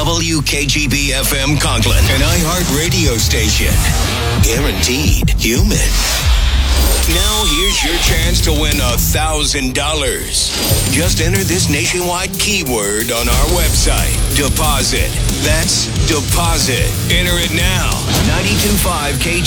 WKGB FM Conklin, an iHeart radio station. Guaranteed human. Now here's your chance to win $1,000. Just enter this nationwide keyword on our website. Deposit. That's deposit. Enter it now. 92.5 KG.